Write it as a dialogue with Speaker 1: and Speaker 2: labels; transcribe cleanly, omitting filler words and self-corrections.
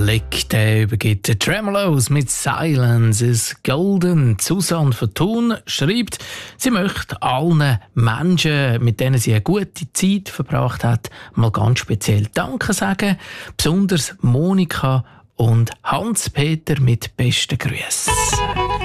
Speaker 1: Blick, der übergibt den Tremolos mit «Silence is Golden». Susanne von Thun schreibt, sie möchte allen Menschen, mit denen sie eine gute Zeit verbracht hat, mal ganz speziell Danke sagen. Besonders Monika und Hans-Peter mit besten Grüßen.